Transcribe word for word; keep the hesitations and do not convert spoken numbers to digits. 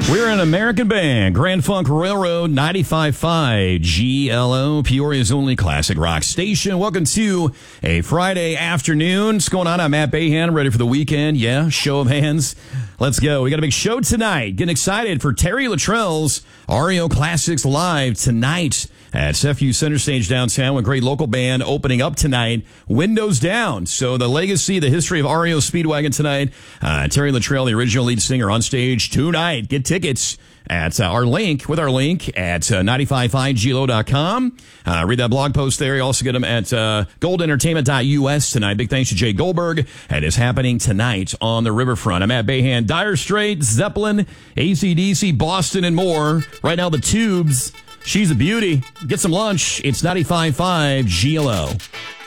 We're an American band, Grand Funk Railroad, ninety-five point five G L O, Peoria's only classic rock station. Welcome to a Friday afternoon. What's going on? I'm Matt Bahan, ready for the weekend. Yeah, show of hands. Let's go. We got a big show tonight. Getting excited for Terry Luttrell's R E O Classics Live tonight at S F U Center Stage downtown with a great local band opening up tonight. Windows down. So the legacy, the history of R E O Speedwagon tonight. Uh, Terry Luttrell, the original lead singer, on stage tonight. Get tickets at uh, our link, with our link at uh, nine five five G L O dot com. Uh, read that blog post there. You also get them at uh, gold entertainment dot U S tonight. Big thanks to Jay Goldberg. It is happening tonight on the riverfront. I'm Matt Bahan. Dire Straits, Zeppelin, A C D C, Boston, and more. Right now, the Tubes. She's a beauty. Get some lunch. It's ninety-five point five G L O.